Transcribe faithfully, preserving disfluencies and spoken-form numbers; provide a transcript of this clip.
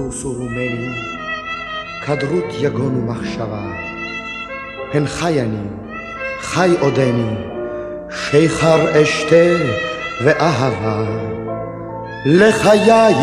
סורומני, כדרות יגון ומחשבה, הן חי אני, חי עודני, שיכר אשתה ואהבה, לחיי